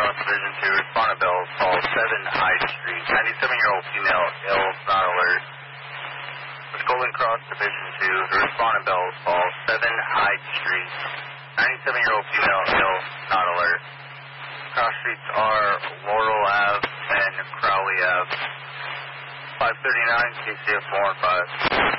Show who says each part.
Speaker 1: Cross Division 2, respondent Bell, call 7 Hyde Street. 97-year-old female, ill, not alert. Golden Cross Division 2, the respondent Bell, call 7 Hyde Street. 97-year-old female, ill, not alert. Cross streets are Laurel Ave and Crowley Ave. 539, KCF 4 and 5.